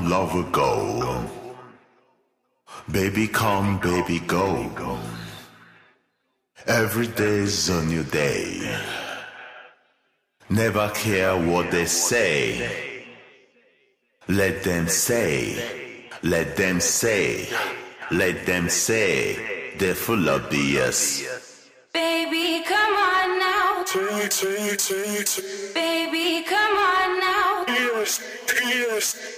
lover go. Baby come, baby go. Every day's a new day. Never care what they say. Let them say, let them say, let them say, they're full of BS. Baby, come on now. Baby, come on now. Yes, yes.